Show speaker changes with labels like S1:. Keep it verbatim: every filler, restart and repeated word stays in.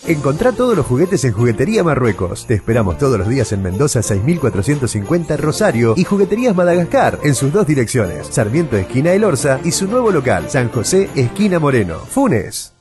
S1: Encontrá todos los juguetes en Juguetería Marruecos. Te esperamos todos los días en Mendoza seis mil cuatrocientos cincuenta Rosario y Jugueterías Madagascar en sus dos direcciones, Sarmiento esquina El Orza y su nuevo local, San José esquina Moreno, Funes.